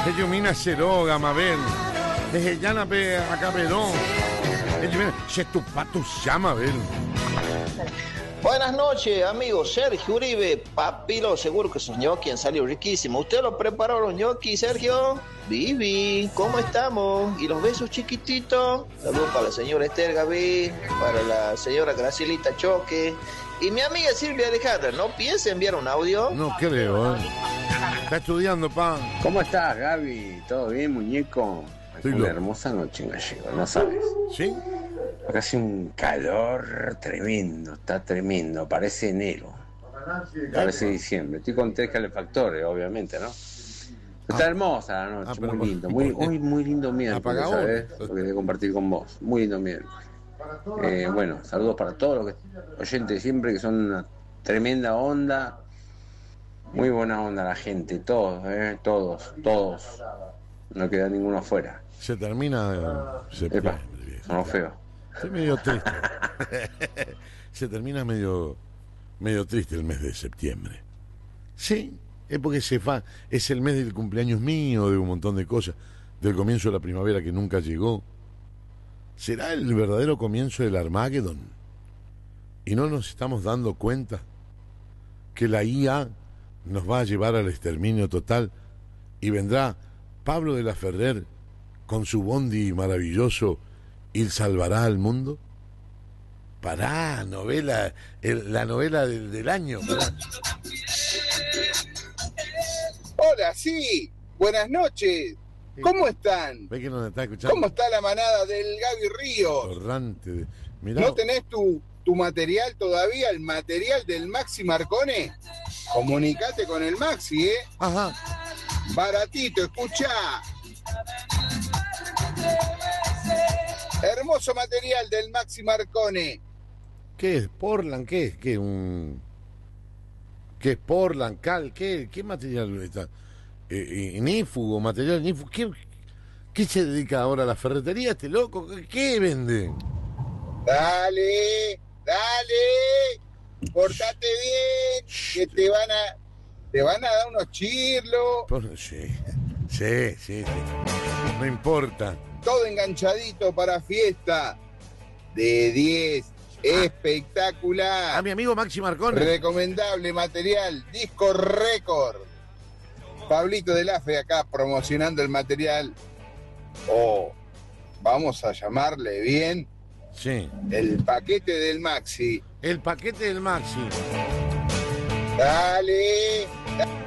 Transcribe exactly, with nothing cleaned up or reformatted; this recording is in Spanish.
Ellos mina Ceroga, Mabel. Desde Llana pe acá Perón. Ellos mina, se tu pato llama, Mabel. Buenas noches, amigo Sergio Uribe. Papilo, seguro que esos ñoquis han salido riquísimos. ¿Usted los preparó los ñoquis, Sergio? Vivi, ¿cómo estamos? ¿Y los besos chiquititos? Saludos para la señora Esther Gaví, para la señora Gracielita Choque. Y mi amiga Silvia Alejandra, ¿no piensa enviar un audio? No creo, ¿eh? Está estudiando, pa. ¿Cómo estás, Gaby? ¿Todo bien, muñeco? Estoy Una loco. hermosa noche en Gallego, ¿no sabes? ¿Sí? Acá hace un calor tremendo, está tremendo, parece enero, parece diciembre. Estoy con tres calefactores, obviamente, ¿no? Está Ah. hermosa la noche, Ah, pero- muy lindo, muy, hoy muy lindo miércoles, Apagado. ¿sabes? Lo que quería compartir con vos, muy lindo miércoles. Eh, bueno, saludos para todos los que, oyentes siempre, que son una tremenda onda, muy buena onda la gente, todos, ¿eh? Todos, todos, no queda ninguno afuera. Se termina eh, septiembre, Epa, viejo. son los feos. Estoy medio triste. Se termina medio medio triste el mes de septiembre. Sí, es porque se fa, es el mes del cumpleaños mío, de un montón de cosas, del comienzo de la primavera que nunca llegó. ¿Será el verdadero comienzo del Armagedón? ¿Y no nos estamos dando cuenta que la I A nos va a llevar al exterminio total y vendrá Pablo de la Ferrer con su bondi maravilloso y salvará al mundo? Pará, novela, el- la novela del, del año. Pará. Hola, sí, buenas noches. ¿Cómo están? ¿Ve que nos está escuchando? ¿Cómo está la manada del Gaby Ríos? Torrante. Mirá, ¿No tenés tu, tu material todavía, el material del Maxi Marcone? Comunicate con el Maxi, ¿eh? ajá, Baratito, escucha. Hermoso material del Maxi Marcone. ¿qué es? ¿Portland? ¿Qué es? ¿Qué es? Un... ¿Qué es Portland? ¿Cal? ¿Qué, qué material está? Eh, eh, ¿Nífugo? ¿Material nífugo? ¿Qué, ¿Qué se dedica ahora a la ferretería este loco? ¿Qué, qué vende? Dale, dale. Portate bien, que te van a, te van a dar unos chirlos. Por- sí, sí, sí, sí. No importa. Todo enganchadito para fiesta. De diez. Espectacular. A mi amigo Maxi Marcone. Recomendable material. Disco récord. Pablito de la Fe acá promocionando el material. O vamos a llamarle bien Sí. el paquete del Maxi. El paquete del Maxi. Dale.